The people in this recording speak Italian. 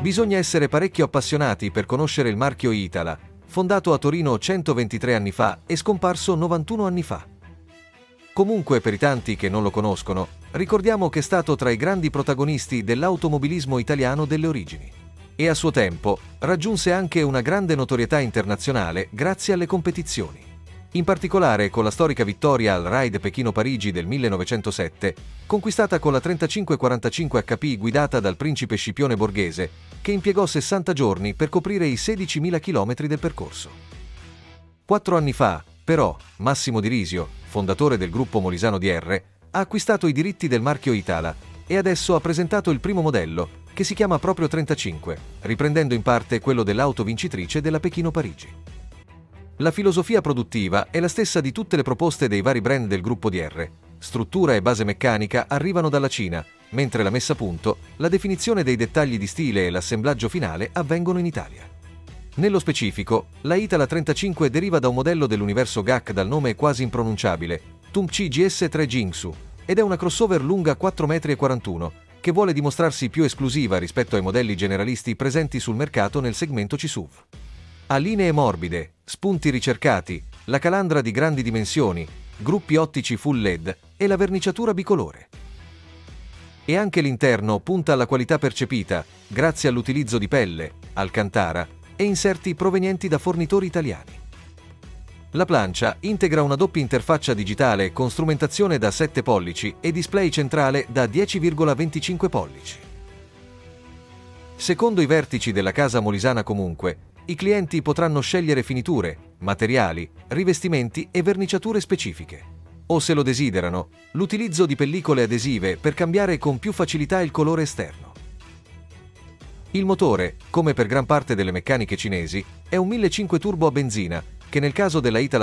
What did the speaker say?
Bisogna essere parecchio appassionati per conoscere il marchio Itala, fondato a Torino 123 anni fa e scomparso 91 anni fa. Comunque, per i tanti che non lo conoscono, ricordiamo che è stato tra i grandi protagonisti dell'automobilismo italiano delle origini. E a suo tempo raggiunse anche una grande notorietà internazionale grazie alle competizioni. In particolare con la storica vittoria al Ride Pechino-Parigi del 1907, conquistata con la 3545 HP guidata dal principe Scipione Borghese, che impiegò 60 giorni per coprire i 16.000 km del percorso. 4 anni fa, però, Massimo Di Risio, fondatore del gruppo Molisano DR, ha acquistato i diritti del marchio Itala e adesso ha presentato il primo modello, che si chiama proprio 35, riprendendo in parte quello dell'auto vincitrice della Pechino-Parigi. La filosofia produttiva è la stessa di tutte le proposte dei vari brand del gruppo DR. Struttura e base meccanica arrivano dalla Cina, mentre la messa a punto, la definizione dei dettagli di stile e l'assemblaggio finale avvengono in Italia. Nello specifico, la Itala 35 deriva da un modello dell'universo GAC dal nome quasi impronunciabile, Tumci GS3 Jingsu, ed è una crossover lunga 4,41 m, che vuole dimostrarsi più esclusiva rispetto ai modelli generalisti presenti sul mercato nel segmento C-SUV. Ha linee morbide, spunti ricercati, la calandra di grandi dimensioni, gruppi ottici full LED e la verniciatura bicolore. E anche l'interno punta alla qualità percepita, grazie all'utilizzo di pelle, alcantara e inserti provenienti da fornitori italiani. La plancia integra una doppia interfaccia digitale con strumentazione da 7 pollici e display centrale da 10,25 pollici. Secondo i vertici della casa molisana comunque, i clienti potranno scegliere finiture, materiali, rivestimenti e verniciature specifiche. O se lo desiderano, l'utilizzo di pellicole adesive per cambiare con più facilità il colore esterno. Il motore, come per gran parte delle meccaniche cinesi, è un 1.500 turbo a benzina, che nel caso della Itala